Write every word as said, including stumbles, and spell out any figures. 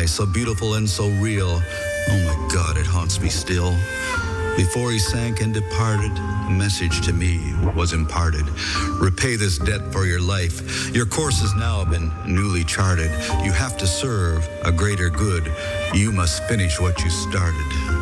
sky, so beautiful and so real. Oh my God, it haunts me still. Before he sank and departed, a message to me was imparted. Repay this debt for your life. Your course has now been newly charted. You have to serve a greater good. You must finish what you started.